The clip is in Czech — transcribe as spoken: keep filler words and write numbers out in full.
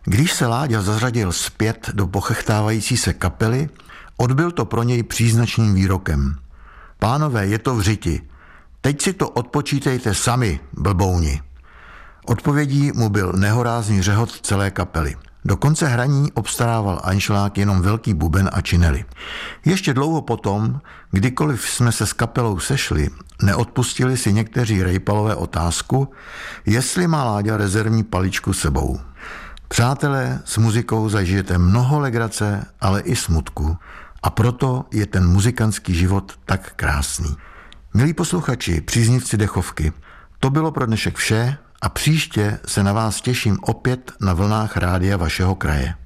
Když se Láďa zařadil zpět do pochechtávající se kapely, odbyl to pro něj příznačným výrokem. Pánové, je to v řiti. Teď si to odpočítejte sami, blbouni. Odpovědí mu byl nehorázný řehot celé kapely. Do konce hraní obstarával anšlák jenom velký buben a činely. Ještě dlouho potom, kdykoliv jsme se s kapelou sešli, neodpustili si někteří rejpalové otázku, jestli má Láďa rezervní paličku sebou. Přátelé, s muzikou zažijete mnoho legrace, ale i smutku. A proto je ten muzikantský život tak krásný. Milí posluchači, příznivci dechovky, to bylo pro dnešek vše a příště se na vás těším opět na vlnách rádia vašeho kraje.